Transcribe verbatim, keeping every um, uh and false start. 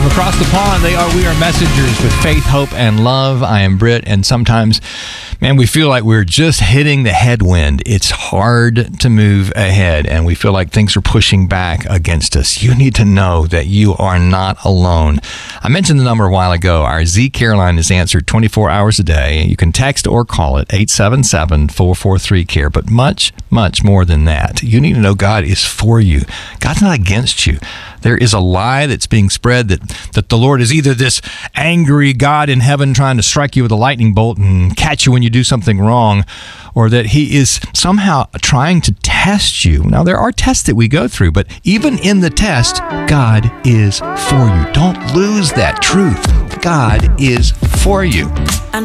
across the pond, they are We Are Messengers with faith, hope, and love. I am Britt, and sometimes, man, we feel like we're just hitting the headwind. It's hard to move ahead, and we feel like things are pushing back against us. You need to know that you are not alone. I mentioned the number a while ago. Our Z Care line is answered twenty-four hours a day. You can text or call it eight seven seven, four four three, C A R E. But much, much more than that. You need to know God is for you. God's not against you. There is a lie that's being spread that, that the Lord is either this angry God in heaven trying to strike you with a lightning bolt and catch you when you do something wrong, or that he is somehow trying to test you. Now, there are tests that we go through, but even in the test, God is for you. Don't lose that truth. God is for you.